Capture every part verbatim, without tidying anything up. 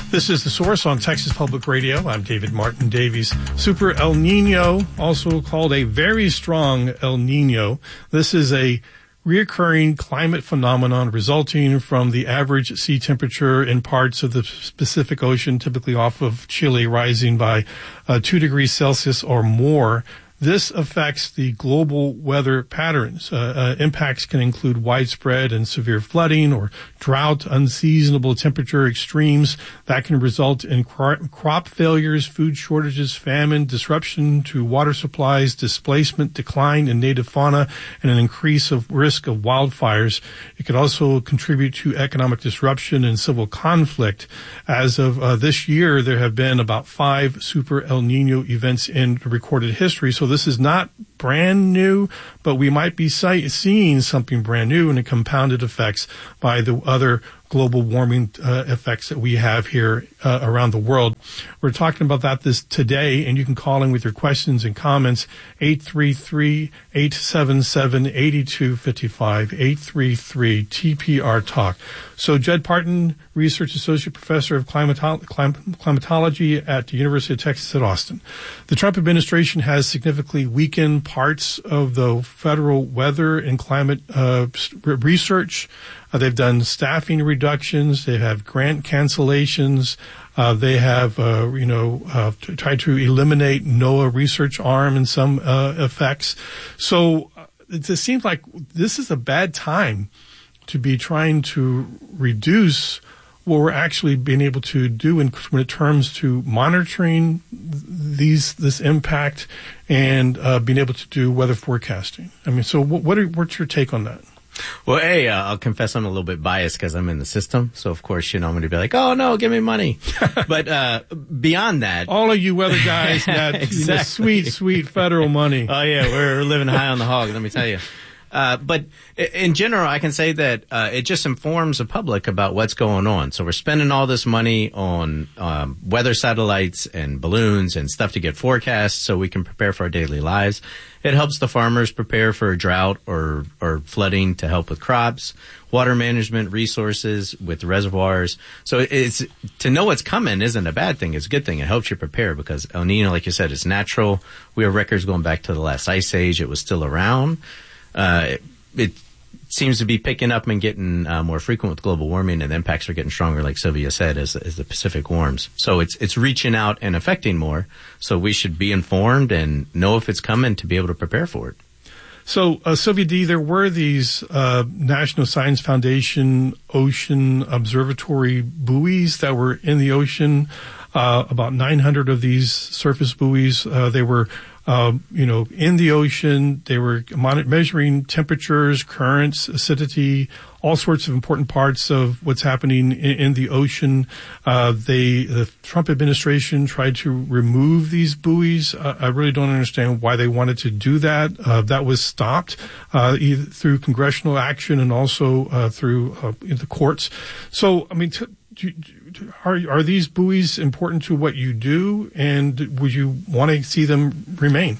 This is The Source on Texas Public Radio. I'm David Martin Davies. Super El Nino, also called a very strong El Nino. This is a reoccurring climate phenomenon resulting from the average sea temperature in parts of the Pacific Ocean, typically off of Chile, rising by uh, two degrees Celsius or more. This affects the global weather patterns. Uh, uh, impacts can include widespread and severe flooding or drought, unseasonable temperature extremes that can result in cro- crop failures, food shortages, famine, disruption to water supplies, displacement, decline in native fauna, and an increase of risk of wildfires. It could also contribute to economic disruption and civil conflict. As of uh, this year, there have been about five super El Nino events in recorded history. So this is not brand new, but we might be seeing something brand new and the compounded effects by the other global warming uh, effects that we have here uh, around the world. We're talking about that this today, and you can call in with your questions and comments, eight three three, eight seven seven, eight two five five, eight three three T P R Talk. So Jed Parton, Research Associate Professor of Climato- Clim- Climatology at the University of Texas at Austin. The Trump administration has significantly weakened parts of the federal weather and climate uh, research. Uh, they've done staffing reductions. They have grant cancellations. Uh, they have, uh, you know, uh, t- tried to eliminate NOAA research arm in some uh, effects. So uh, it just seems like this is a bad time to be trying to reduce what we're actually being able to do in, in terms to monitoring these this impact and uh, being able to do weather forecasting. I mean, so what, what are, what's your take on that? Well, A, uh, I'll confess I'm a little bit biased because I'm in the system. So, of course, you know, I'm going to be like, oh, no, give me money. But uh beyond that. All of you weather guys got exactly. you know, sweet, sweet federal money. Oh, yeah, we're living high on the hog, let me tell you. Uh, but in general, I can say that uh, it just informs the public about what's going on. So we're spending all this money on um, weather satellites and balloons and stuff to get forecasts so we can prepare for our daily lives. It helps the farmers prepare for a drought or, or flooding to help with crops, water management resources with reservoirs. So it's to know what's coming isn't a bad thing. It's a good thing. It helps you prepare because El Nino, like you said, is natural. We have records going back to the last ice age. It was still around. Uh, it, it seems to be picking up and getting uh, more frequent with global warming, and the impacts are getting stronger, like Sylvia said, as, as the Pacific warms. So it's it's reaching out and affecting more. So we should be informed and know if it's coming to be able to prepare for it. So, uh, Sylvia D., there were these uh, National Science Foundation Ocean Observatory buoys that were in the ocean. Uh, about nine hundred of these surface buoys. Uh, they were Um, you know, in the ocean. They were mon- measuring temperatures, currents, acidity, all sorts of important parts of what's happening in, in the ocean. Uh, they, the Trump administration tried to remove these buoys. Uh, I really don't understand why they wanted to do that. Uh, that was stopped, uh, either through congressional action and also, uh, through, uh, the courts. So, I mean, t- do, Are, are these buoys important to what you do, and would you want to see them remain?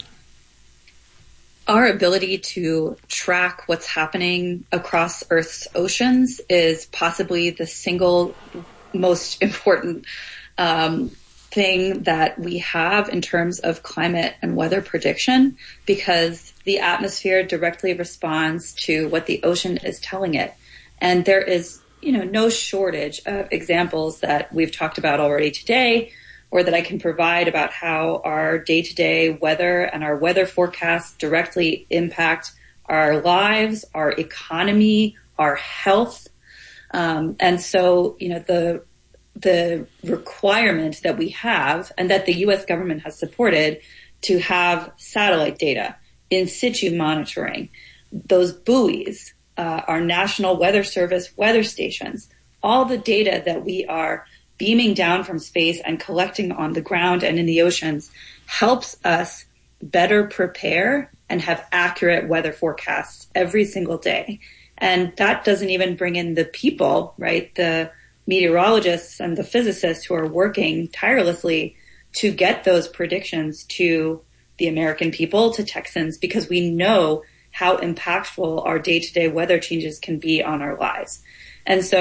Our ability to track what's happening across Earth's oceans is possibly the single most important um, thing that we have in terms of climate and weather prediction, because the atmosphere directly responds to what the ocean is telling it. And there is you know, no shortage of examples that we've talked about already today, or that I can provide about how our day-to-day weather and our weather forecasts directly impact our lives, our economy, our health. Um, and so, you know, the the requirement that we have and that the U S government has supported to have satellite data, in situ monitoring, those buoys, Uh, our National Weather Service weather stations, all the data that we are beaming down from space and collecting on the ground and in the oceans helps us better prepare and have accurate weather forecasts every single day. And that doesn't even bring in the people, right? The meteorologists and the physicists who are working tirelessly to get those predictions to the American people, to Texans, because we know how impactful our day-to-day weather changes can be on our lives. And so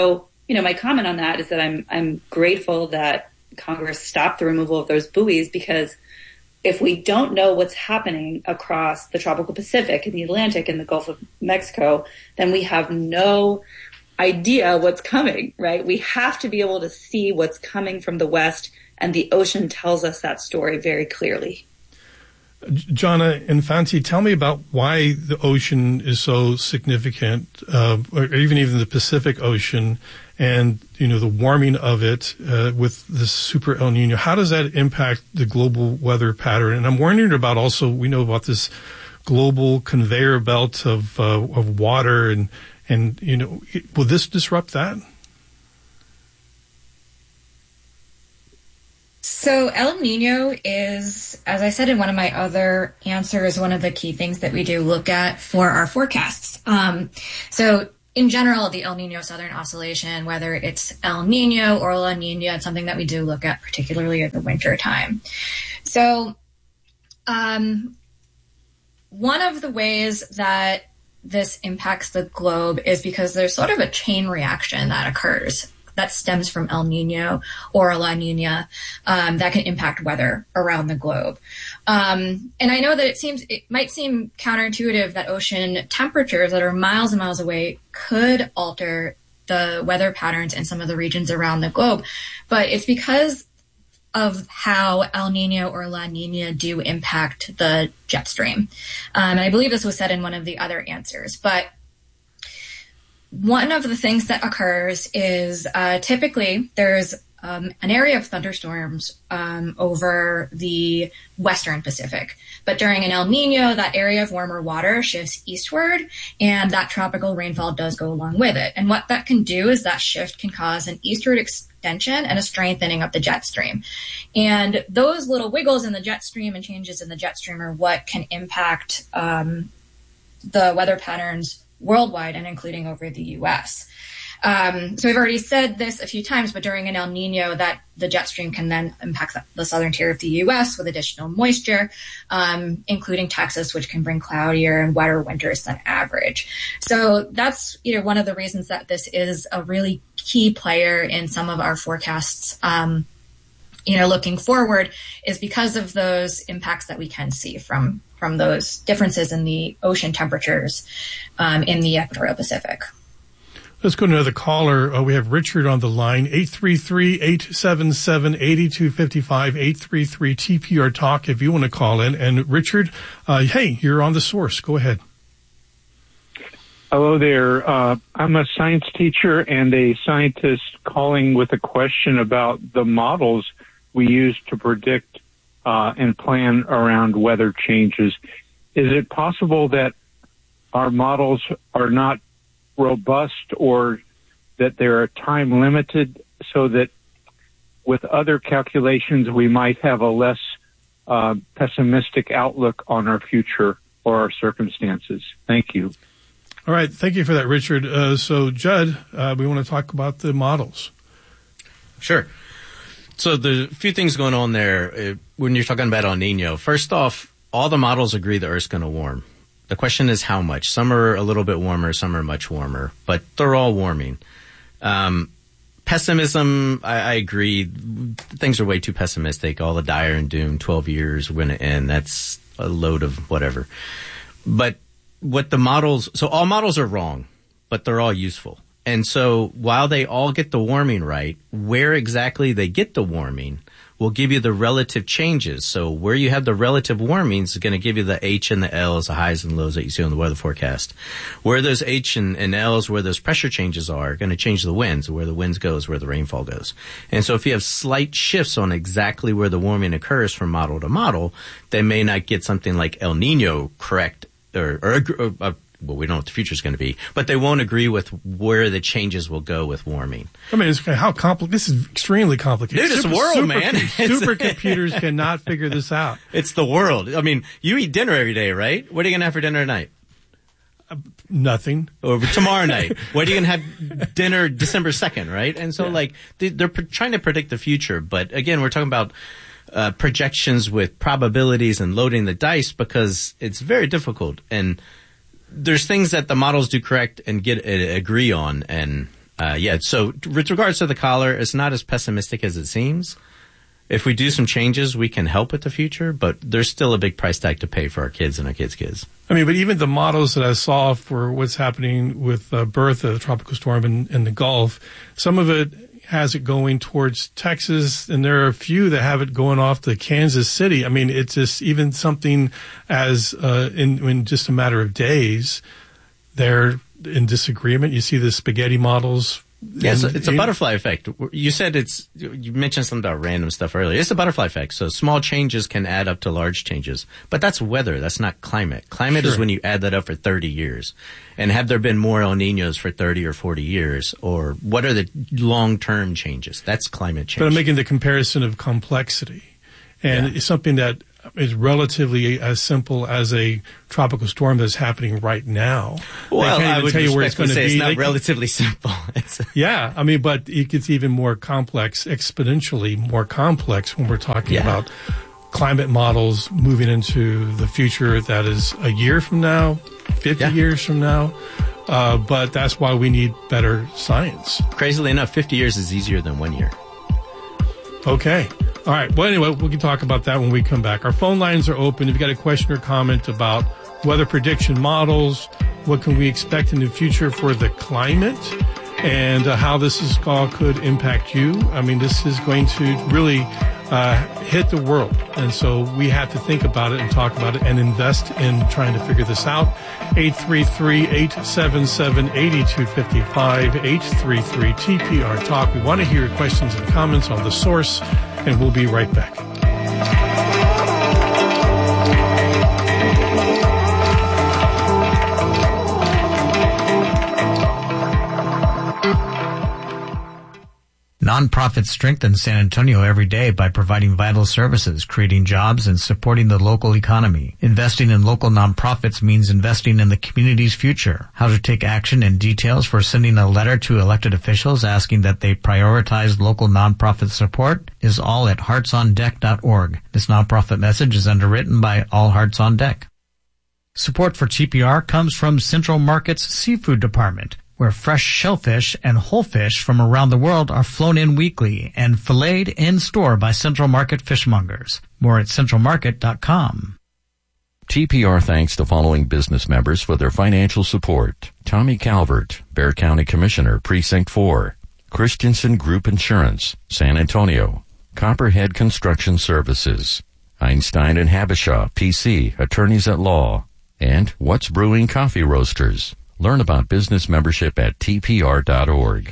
you know, my comment on that is that I'm I'm grateful that Congress stopped the removal of those buoys, because if we don't know what's happening across the tropical Pacific and the Atlantic and the Gulf of Mexico, then we have no idea what's coming, right? We have to be able to see what's coming from the West, and the ocean tells us that story very clearly. Jana Infante, tell me about why the ocean is so significant, uh, or even even the Pacific Ocean, and you know the warming of it uh, with this super El Nino. How does that impact the global weather pattern? And I'm wondering about also, we know about this global conveyor belt of uh, of water, and and you know, will this disrupt that? So El Nino is, as I said in one of my other answers, one of the key things that we do look at for our forecasts. Um, so in general, the El Nino Southern Oscillation, whether it's El Nino or La Nina, it's something that we do look at, particularly in the winter time. So um, one of the ways that this impacts the globe is because there's sort of a chain reaction that occurs that stems from El Nino or La Nina um, that can impact weather around the globe. Um, and I know that it seems it might seem counterintuitive that ocean temperatures that are miles and miles away could alter the weather patterns in some of the regions around the globe, but it's because of how El Nino or La Nina do impact the jet stream. Um, and I believe this was said in one of the other answers, but one of the things that occurs is uh, typically there's um, an area of thunderstorms um, over the western Pacific. But during an El Nino, that area of warmer water shifts eastward, and that tropical rainfall does go along with it. And what that can do is that shift can cause an eastward extension and a strengthening of the jet stream. And those little wiggles in the jet stream and changes in the jet stream are what can impact um, the weather patterns worldwide and including over the U S. Um, so we've already said this a few times, but during an El Nino, that the jet stream can then impact the southern tier of the U S with additional moisture, um, including Texas, which can bring cloudier and wetter winters than average. So that's, you know, one of the reasons that this is a really key player in some of our forecasts, um, you know, looking forward, is because of those impacts that we can see from from those differences in the ocean temperatures um, in the equatorial Pacific. Let's go to another caller. Uh, we have Richard on the line, eight three three, eight seven seven, eight two five five, eight three three T P R Talk if you want to call in. And Richard, uh, hey, you're on The Source. Go ahead. Hello there. Uh, I'm a science teacher and a scientist calling with a question about the models we use to predict uh, and plan around weather changes. Is it possible that our models are not robust, or that they're time limited, so that with other calculations we might have a less uh, pessimistic outlook on our future or our circumstances? Thank you. All right. Thank you for that, Richard. Uh, so, Judd, uh, we want to talk about the models. Sure. So the few things going on there uh, when you're talking about El Nino. First off, all the models agree the Earth's going to warm. The question is how much. Some are a little bit warmer, some are much warmer, but they're all warming. Um, pessimism, I, I agree. Things are way too pessimistic. All the dire and doom, twelve years, we're going to end. That's a load of whatever. But what the models, so all models are wrong, but they're all useful. And so while they all get the warming right, where exactly they get the warming will give you the relative changes. So where you have the relative warmings is going to give you the H and the L's, the highs and lows that you see on the weather forecast. Where those H and, and L's, where those pressure changes are, are going to change the winds. Where the winds goes, where the rainfall goes. And so if you have slight shifts on exactly where the warming occurs from model to model, they may not get something like El Nino correct, or, or, or uh, well, we don't know what the future is going to be, but they won't agree with where the changes will go with warming. I mean, it's how complicated. This is extremely complicated. Dude, it's the world, super, man. Supercomputers cannot figure this out. It's the world. I mean, you eat dinner every day, right? What are you going to have for dinner tonight? Uh, nothing. Or tomorrow night. What are you going to have dinner December second, right? And so, yeah. like, they, they're pr- trying to predict the future. But again, we're talking about uh, projections with probabilities and loading the dice, because it's very difficult. And there's things that the models do correct and get uh, agree on, and Uh, yeah, so with regards to the collar, it's not as pessimistic as it seems. If we do some changes, we can help with the future, but there's still a big price tag to pay for our kids and our kids' kids. I mean, but even the models that I saw for what's happening with uh, Bertha, the tropical storm in, in the Gulf, some of it has it going towards Texas, and there are a few that have it going off to Kansas City. I mean, it's just even something as uh, in, in just a matter of days, they're in disagreement. You see the spaghetti models. Yeah, it's, it's a butterfly effect. You said it's, you mentioned something about random stuff earlier. It's a butterfly effect. So small changes can add up to large changes. But that's weather. That's not climate. Climate sure. is when you add that up for thirty years. And have there been more El Niños for thirty or forty years? Or what are the long-term changes? That's climate change. But I'm making the comparison of complexity. And yeah. it's something that is relatively as simple as a tropical storm that's happening right now. Well, I would tell you where it's going to be. It's not relatively simple. It's yeah, I mean, but it gets even more complex, exponentially more complex when we're talking yeah. about climate models moving into the future that is a year from now, fifty yeah. years from now. Uh, but that's why we need better science. Crazily enough, fifty years is easier than one year. Okay. All right. Well, anyway, we can talk about that when we come back. Our phone lines are open. If you've got a question or comment about weather prediction models, what can we expect in the future for the climate, and uh, how this is all could impact you. I mean, this is going to really uh, hit the world. And so we have to think about it and talk about it and invest in trying to figure this out. eight three three, eight seven seven, eight two five five, eight three three T P R Talk. We want to hear your questions and comments on The Source, and we'll be right back. Nonprofits strengthen San Antonio every day by providing vital services, creating jobs, and supporting the local economy. Investing in local nonprofits means investing in the community's future. How to take action and details for sending a letter to elected officials asking that they prioritize local nonprofit support is all at hearts on deck dot org. This nonprofit message is underwritten by All Hearts on Deck. Support for T P R comes from Central Market's Seafood Department, where fresh shellfish and whole fish from around the world are flown in weekly and filleted in store by Central Market fishmongers. More at central market dot com. T P R thanks the following business members for their financial support: Tommy Calvert, Bexar County Commissioner, Precinct four; Christensen Group Insurance, San Antonio; Copperhead Construction Services; Einstein and Habishaw, P C, Attorneys at Law; and What's Brewing Coffee Roasters. Learn about business membership at T P R dot org.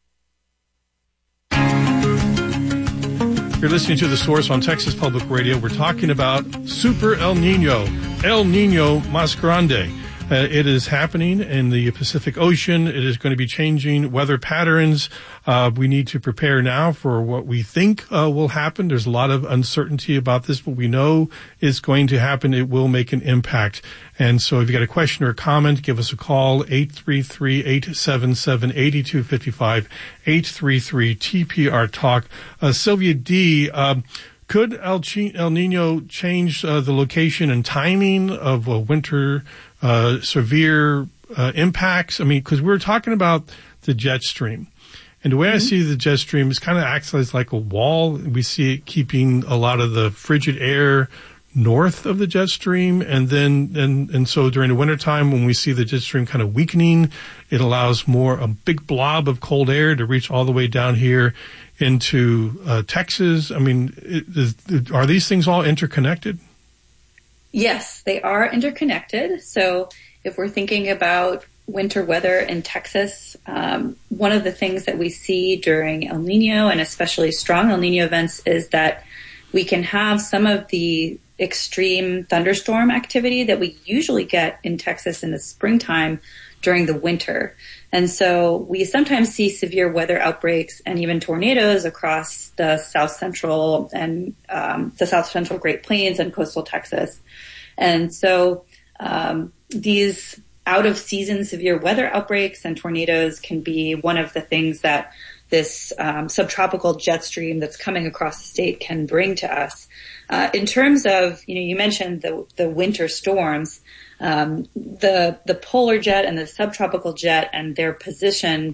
You're listening to The Source on Texas Public Radio. We're talking about Super El Nino, El Nino Mas Grande. Uh, it is happening in the Pacific Ocean. It is going to be changing weather patterns. Uh, we need to prepare now for what we think uh, will happen. There's a lot of uncertainty about this, but we know it's going to happen. It will make an impact. And so if you got a question or a comment, give us a call, eight three three, eight seven seven, eight two five five, eight three three T P R Talk. Uh, Sylvia D., um, could El, Ch- El Nino change uh, the location and timing of a winter uh, severe uh, impacts? I mean, because we were talking about the jet stream. And the way mm-hmm. I see the jet stream is kind of acts as like a wall. We see it keeping a lot of the frigid air north of the jet stream. And then, and, and so during the wintertime, when we see the jet stream kind of weakening, it allows more, a big blob of cold air to reach all the way down here into uh, Texas. I mean, it, is, are these things all interconnected? Yes, they are interconnected. So if we're thinking about winter weather in Texas, um, one of the things that we see during El Nino and especially strong El Nino events is that we can have some of the extreme thunderstorm activity that we usually get in Texas in the springtime during the winter. And so we sometimes see severe weather outbreaks and even tornadoes across the south central and um, the south central Great Plains and coastal Texas. And so um, these out of season severe weather outbreaks and tornadoes can be one of the things that this um, subtropical jet stream that's coming across the state can bring to us. Uh, in terms of, you know, you mentioned the, the winter storms, um, the, the polar jet and the subtropical jet and their position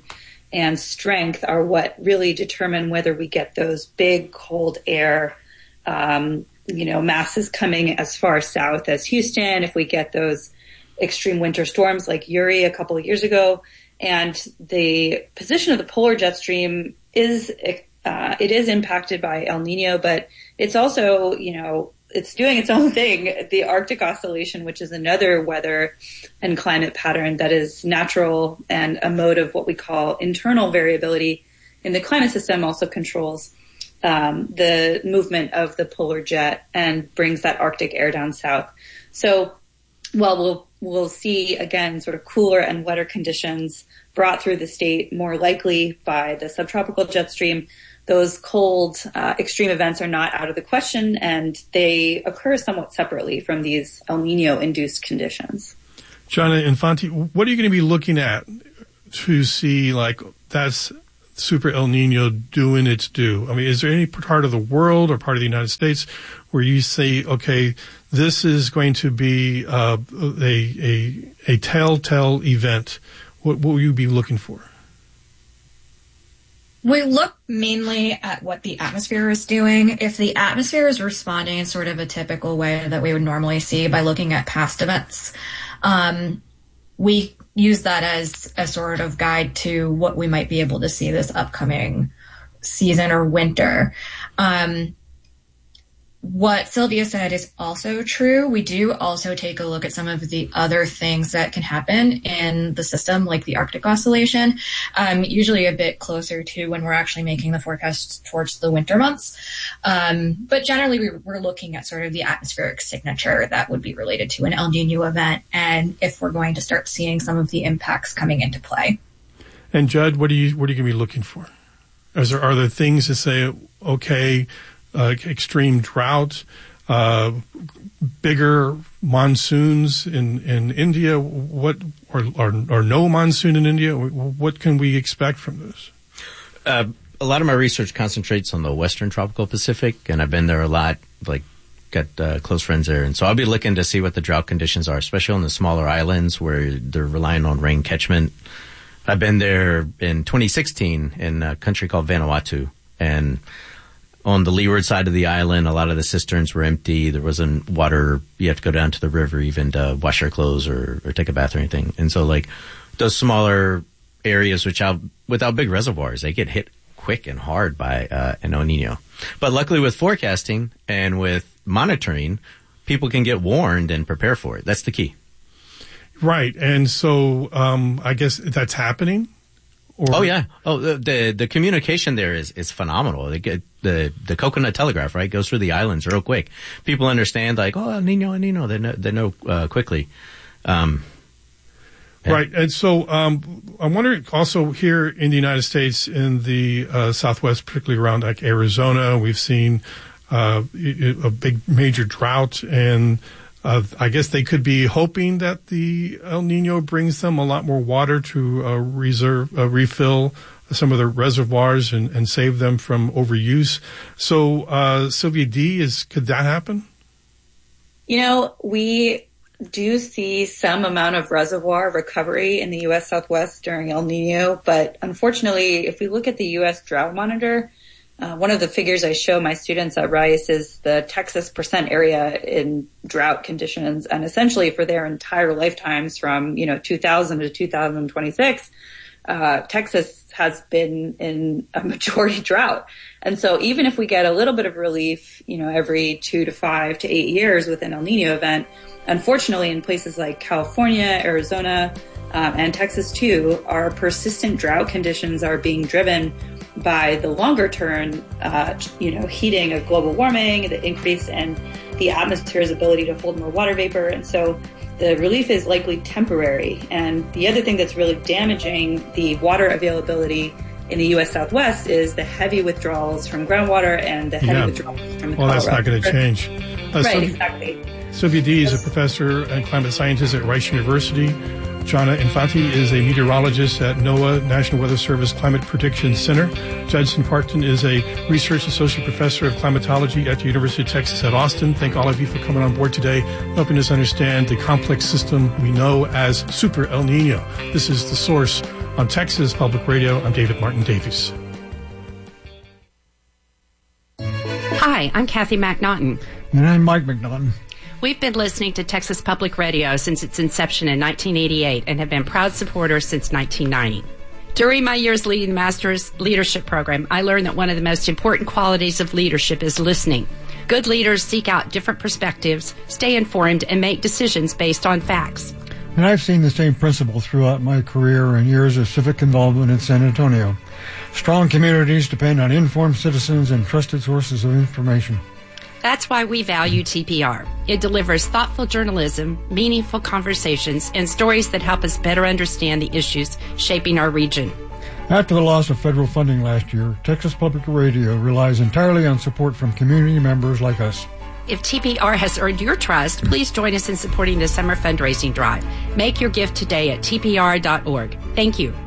and strength are what really determine whether we get those big cold air, um, you know, masses coming as far south as Houston, if we get those extreme winter storms like Uri a couple of years ago. And the position of the polar jet stream is, uh, it is impacted by El Nino, but it's also, you know, it's doing its own thing. The Arctic Oscillation, which is another weather and climate pattern that is natural and a mode of what we call internal variability in the climate system, also controls um, the movement of the polar jet and brings that Arctic air down south. So while we'll, we'll see, again, sort of cooler and wetter conditions brought through the state more likely by the subtropical jet stream, those cold, uh, extreme events are not out of the question, and they occur somewhat separately from these El Nino-induced conditions. Gianna Infante, what are you going to be looking at to see, like, that's Super El Nino doing its due? I mean, is there any part of the world or part of the United States where you say, okay, this is going to be uh, a, a a telltale event? What, what will you be looking for? We look mainly at what the atmosphere is doing. If the atmosphere is responding in sort of a typical way that we would normally see by looking at past events, um, we use that as a sort of guide to what we might be able to see this upcoming season or winter. Um, What Sylvia said is also true. We do also take a look at some of the other things that can happen in the system, like the Arctic Oscillation, um, usually a bit closer to when we're actually making the forecast towards the winter months. Um, but generally, we, we're looking at sort of the atmospheric signature that would be related to an El Nino event, and if we're going to start seeing some of the impacts coming into play. And Judd, what are you what are you going to be looking for? Is there, are there things to say, okay, Uh, extreme drought, uh, bigger monsoons in, in India, what or, or or no monsoon in India? What can we expect from this? Uh, a lot of my research concentrates on the Western Tropical Pacific, and I've been there a lot. Like, got uh, close friends there, and so I'll be looking to see what the drought conditions are, especially on the smaller islands where they're relying on rain catchment. I've been there in twenty sixteen in a country called Vanuatu, and on the leeward side of the island, a lot of the cisterns were empty. There wasn't water. You have to go down to the river even to wash your clothes or, or take a bath or anything. And so, like, those smaller areas which out, without big reservoirs, they get hit quick and hard by uh, an El Nino. But luckily with forecasting and with monitoring, people can get warned and prepare for it. That's the key. Right. And so um, I guess that's happening? Or? Oh, yeah. Oh, the, the the communication there is, is phenomenal. They get the the coconut telegraph, right, goes through the islands real quick. People understand, like, oh, El Nino, El Nino. They know, they know uh, quickly. Um, yeah. Right. And so um, I'm wondering also here in the United States, in the uh, Southwest, particularly around like Arizona, we've seen uh, a big major drought, and Uh, I guess they could be hoping that the El Nino brings them a lot more water to uh, reserve, uh, refill some of the reservoirs and, and save them from overuse. So, uh, Sylvia D, is could that happen? You know, we do see some amount of reservoir recovery in the U S Southwest during El Nino, but unfortunately, if we look at the U S Drought Monitor, Uh, one of the figures I show my students at Rice is the Texas percent area in drought conditions, and essentially for their entire lifetimes from, you know, two thousand to two thousand twenty-six, uh, Texas has been in a majority drought. And so even if we get a little bit of relief, you know, every two to five to eight years with an El Nino event, unfortunately in places like California, Arizona, um, and Texas too, our persistent drought conditions are being driven by the longer term, uh, you know, heating of global warming, the increase in the atmosphere's ability to hold more water vapor. And so the relief is likely temporary. And the other thing that's really damaging the water availability in the U S Southwest is the heavy withdrawals from groundwater and the heavy yeah. withdrawals from the Well, Colorado. that's not going to change. Uh, right, Sylvia, exactly. Sylvia D is a professor and climate scientist at Rice University. Gianna Infante is a meteorologist at NOAA, National Weather Service Climate Prediction Center. Judson Parkton is a research associate professor of climatology at the University of Texas at Austin. Thank all of you for coming on board today, helping us understand the complex system we know as Super El Nino. This is the source on Texas Public Radio. I'm David Martin Davies. Hi, I'm Kathy McNaughton. And I'm Mike McNaughton. We've been listening to Texas Public Radio since its inception in nineteen eighty-eight and have been proud supporters since nineteen ninety. During my years leading the Master's Leadership Program, I learned that one of the most important qualities of leadership is listening. Good leaders seek out different perspectives, stay informed, and make decisions based on facts. And I've seen the same principle throughout my career and years of civic involvement in San Antonio. Strong communities depend on informed citizens and trusted sources of information. That's why we value T P R. It delivers thoughtful journalism, meaningful conversations, and stories that help us better understand the issues shaping our region. After the loss of federal funding last year, Texas Public Radio relies entirely on support from community members like us. If T P R has earned your trust, please join us in supporting the summer fundraising drive. Make your gift today at T P R dot org. Thank you.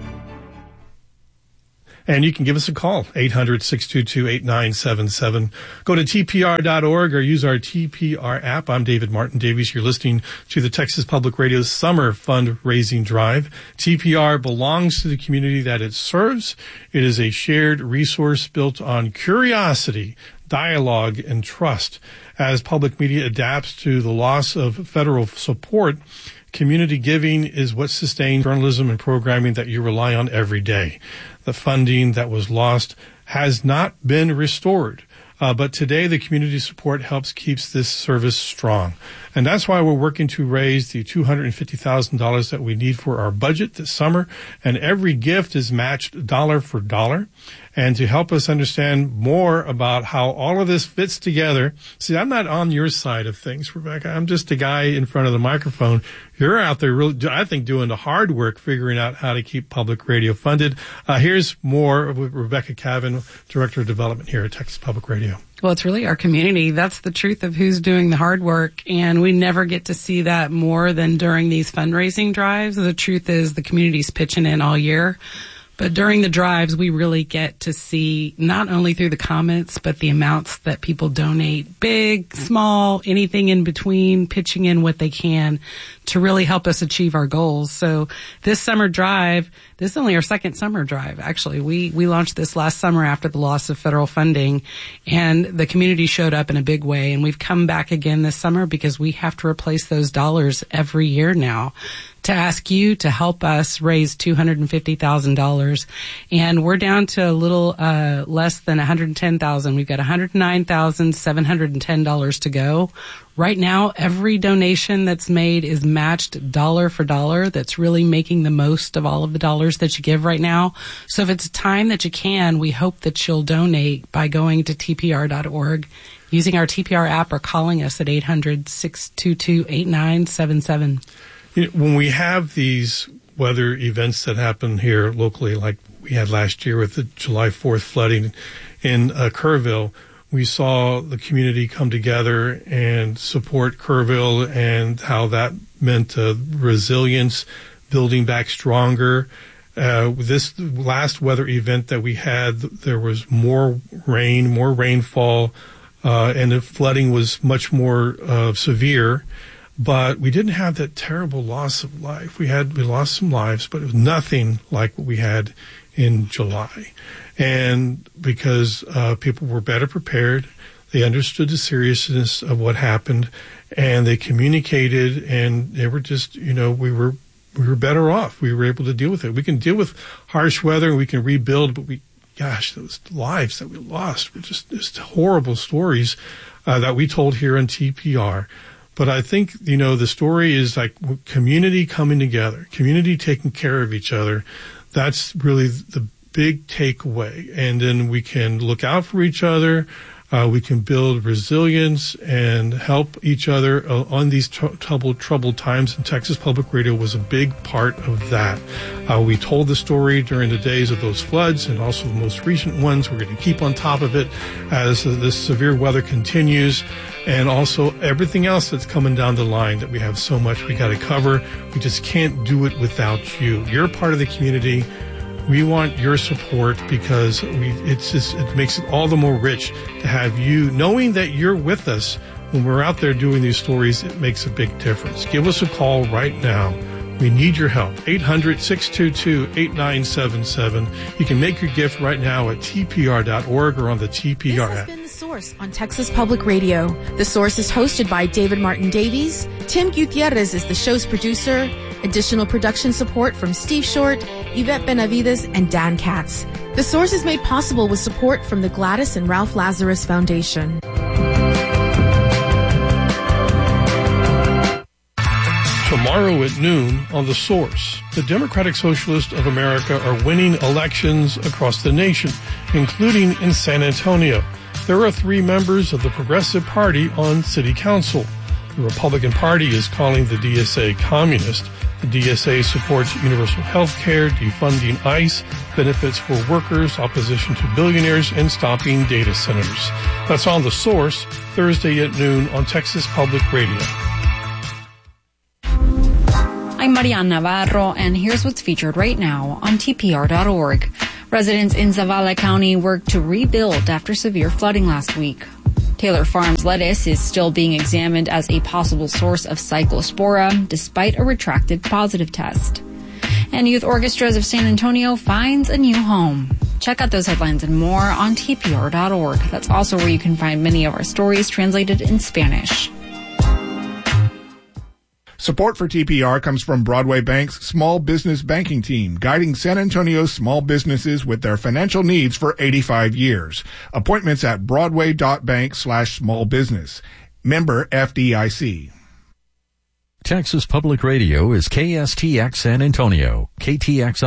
And you can give us a call, eight hundred, six two two, eight nine seven seven. Go to T P R dot org or use our T P R app. I'm David Martin Davies. You're listening to the Texas Public Radio Summer Fundraising Drive. T P R belongs to the community that it serves. It is a shared resource built on curiosity, dialogue, and trust. As public media adapts to the loss of federal support, community giving is what sustains journalism and programming that you rely on every day. The funding that was lost has not been restored. Uh, but today, the community support helps keeps this service strong. And that's why we're working to raise the two hundred fifty thousand dollars that we need for our budget this summer. And every gift is matched dollar for dollar. And to help us understand more about how all of this fits together, see, I'm not on your side of things, Rebecca. I'm just a guy in front of the microphone. You're out there, really, I think, doing the hard work, figuring out how to keep public radio funded. Uh, here's more with Rebecca Cavan, Director of Development here at Texas Public Radio. Well, it's really our community. That's the truth of who's doing the hard work. And we never get to see that more than during these fundraising drives. The truth is the community's pitching in all year. But during the drives, we really get to see not only through the comments, but the amounts that people donate, big, small, anything in between, pitching in what they can to really help us achieve our goals. So this summer drive, this is only our second summer drive, actually. We, we launched this last summer after the loss of federal funding, and the community showed up in a big way. And we've come back again this summer because we have to replace those dollars every year now, to ask you to help us raise two hundred fifty thousand dollars. And we're down to a little uh less than one hundred ten thousand dollars. We've got one hundred nine thousand seven hundred ten dollars to go. Right now, every donation that's made is matched dollar for dollar. That's really making the most of all of the dollars that you give right now. So if it's a time that you can, we hope that you'll donate by going to T P R dot org, using our T P R app, or calling us at eight hundred, six two two, eight nine seven seven. You know, when we have these weather events that happen here locally, like we had last year with the July fourth flooding in uh, Kerrville, we saw the community come together and support Kerrville, and how that meant uh, resilience, building back stronger. Uh, this last weather event that we had, there was more rain, more rainfall, uh, and the flooding was much more uh, severe. But we didn't have that terrible loss of life. We had, we lost some lives, but it was nothing like what we had in July. And because uh, people were better prepared, they understood the seriousness of what happened, and they communicated, and they were just, you know, we were, we were better off. We were able to deal with it. We can deal with harsh weather and we can rebuild, but we, gosh, those lives that we lost were just, just horrible stories uh, that we told here on T P R. But I think, you know, the story is like community coming together, community taking care of each other. That's really the big takeaway. And then we can look out for each other. Uh, we can build resilience and help each other uh, on these tr- troubled, troubled times. And Texas Public Radio was a big part of that. Uh, we told the story during the days of those floods and also the most recent ones. We're going to keep on top of it as uh, this severe weather continues, and also everything else that's coming down the line that we have so much we got to cover. We just can't do it without you. You're part of the community. We want your support because we, it's just, it makes it all the more rich to have you knowing that you're with us when we're out there doing these stories. It makes a big difference. Give us a call right now. We need your help. eight hundred, six two two, eight nine seven seven. You can make your gift right now at T P R dot org or on the T P R This has app. been The Source on Texas Public Radio. The Source is hosted by David Martin Davies. Tim Gutierrez is the show's producer. Additional production support from Steve Short, Yvette Benavides, and Dan Katz. The Source is made possible with support from the Gladys and Ralph Lazarus Foundation. Tomorrow at noon on The Source, the Democratic Socialists of America are winning elections across the nation, including in San Antonio. There are three members of the Progressive Party on City Council. The Republican Party is calling the D S A communist. The D S A supports universal health care, defunding ICE, benefits for workers, opposition to billionaires, and stopping data centers. That's on The Source, Thursday at noon on Texas Public Radio. I'm Marianne Navarro, and here's what's featured right now on T P R dot org. Residents in Zavala County worked to rebuild after severe flooding last week. Taylor Farms lettuce is still being examined as a possible source of cyclospora, despite a retracted positive test. And Youth Orchestras of San Antonio finds a new home. Check out those headlines and more on T P R dot org. That's also where you can find many of our stories translated in Spanish. Support for T P R comes from Broadway Bank's Small Business Banking Team, guiding San Antonio's small businesses with their financial needs for eighty-five years. Appointments at broadway.bank slash small business. Member F D I C. Texas Public Radio is K S T X San Antonio, K T X